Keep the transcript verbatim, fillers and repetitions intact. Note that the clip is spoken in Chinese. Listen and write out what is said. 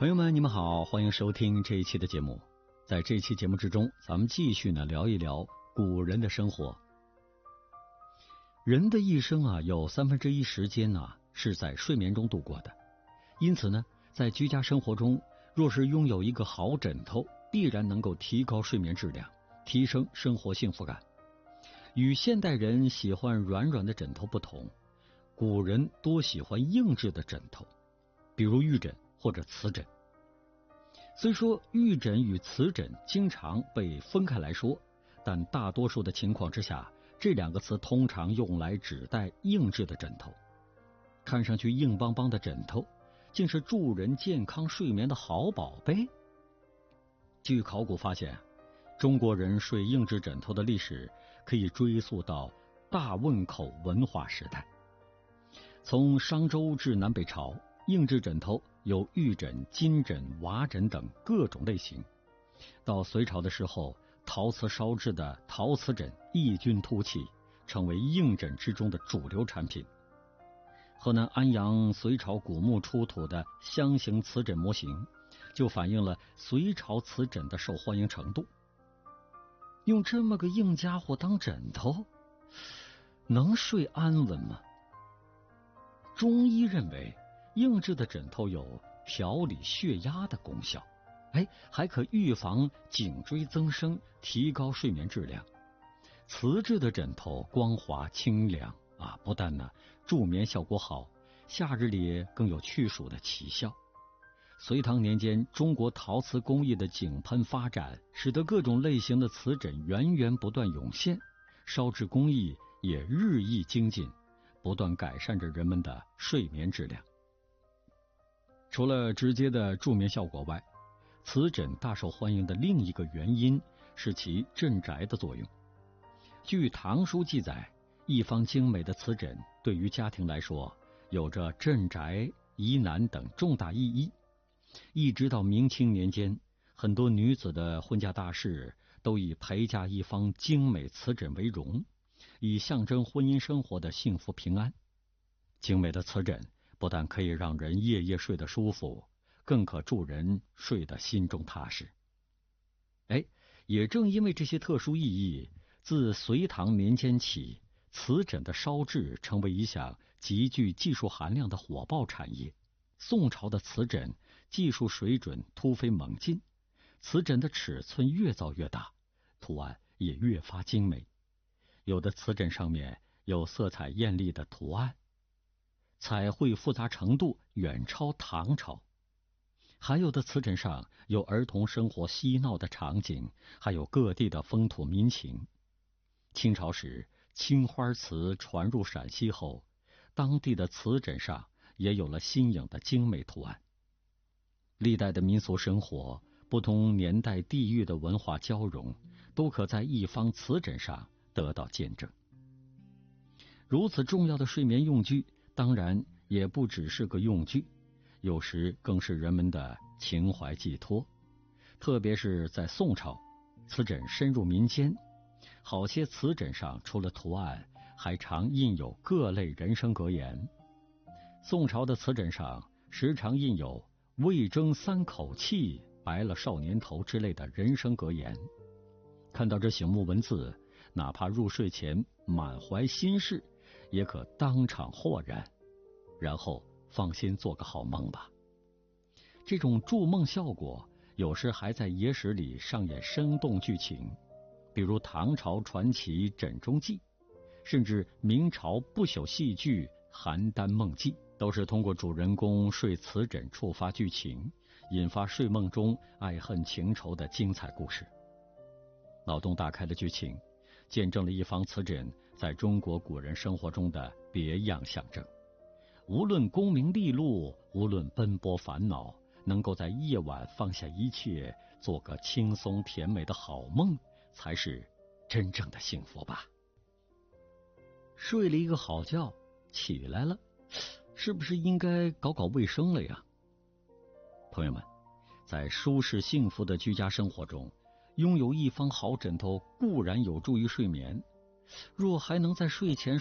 朋友们，你们好，欢迎收听这一期的节目。在这一期节目之中，咱们继续呢聊一聊古人的生活。人的一生啊，有三分之一时间呢、啊、是在睡眠中度过的，因此呢，在居家生活中，若是拥有一个好枕头，必然能够提高睡眠质量，提升生活幸福感。与现代人喜欢软软的枕头不同，古人多喜欢硬质的枕头，比如玉枕或者瓷枕。虽说玉枕与瓷枕经常被分开来说，但大多数的情况之下，这两个词通常用来指代硬质的枕头。看上去硬邦邦的枕头，竟是助人健康睡眠的好宝贝。据考古发现，中国人睡硬质枕头的历史可以追溯到大汶口文化时代。从商周至南北朝，硬质枕头有玉枕、金枕、瓦枕等各种类型。到隋朝的时候，陶瓷烧制的陶瓷枕异军突起，成为硬枕之中的主流产品。河南安阳隋朝古墓出土的箱形瓷枕模型，就反映了隋朝瓷枕的受欢迎程度。用这么个硬家伙当枕头，能睡安稳吗？中医认为，硬质的枕头有调理血压的功效，哎，还可预防颈椎增生，提高睡眠质量。瓷质的枕头光滑清凉啊，不但呢助眠效果好，夏日里更有去暑的奇效。隋唐年间，中国陶瓷工艺的井喷发展，使得各种类型的瓷枕源源不断涌现，烧制工艺也日益精进，不断改善着人们的睡眠质量。除了直接的助眠效果外，瓷枕大受欢迎的另一个原因是其镇宅的作用。据《唐书》记载，一方精美的瓷枕对于家庭来说，有着镇宅、宜难等重大意义。一直到明清年间，很多女子的婚嫁大事都以陪嫁一方精美瓷枕为荣，以象征婚姻生活的幸福平安。精美的瓷枕不但可以让人夜夜睡得舒服，更可助人睡得心中踏实。哎，也正因为这些特殊意义，自隋唐年间起，瓷枕的烧制成为一项极具技术含量的火爆产业。宋朝的瓷枕技术水准突飞猛进，瓷枕的尺寸越造越大，图案也越发精美。有的瓷枕上面有色彩艳丽的图案，彩绘复杂程度远超唐朝。还有的瓷枕上有儿童生活嬉闹的场景，还有各地的风土民情。清朝时，青花瓷传入陕西后，当地的瓷枕上也有了新颖的精美图案。历代的民俗生活，不同年代地域的文化交融，都可在一方瓷枕上得到见证。如此重要的睡眠用具，当然也不只是个用具，有时更是人们的情怀寄托。特别是在宋朝，瓷枕深入民间，好些瓷枕上除了图案，还常印有各类人生格言。宋朝的瓷枕上时常印有未争三口气，白了少年头之类的人生格言。看到这醒目文字，哪怕入睡前满怀心事，也可当场豁然，然后放心做个好梦吧。这种助梦效果有时还在野史里上演生动剧情，比如唐朝传奇《枕中记》，甚至明朝不朽戏剧《邯郸梦记》，都是通过主人公睡瓷枕触发剧情，引发睡梦中爱恨情仇的精彩故事。脑洞大开的剧情，见证了一方瓷枕在中国古人生活中的别样象征。无论功名利禄，无论奔波烦恼，能够在夜晚放下一切，做个轻松甜美的好梦，才是真正的幸福吧。睡了一个好觉，起来了，是不是应该搞搞卫生了呀？朋友们，在舒适幸福的居家生活中，拥有一方好枕头固然有助于睡眠，若还能在睡前